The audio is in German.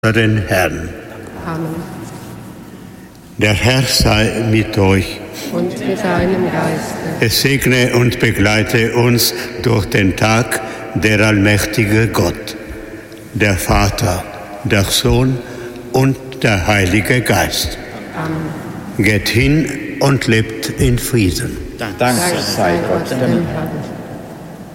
unseren Herrn. Amen. Der Herr sei mit euch. Und mit deinem Geiste. Es segne und begleite uns durch den Tag der allmächtige Gott, der Vater, der Sohn und der Heilige Geist. Amen. Geht hin und lebt in Frieden. Dank sei Gott dem Herrn.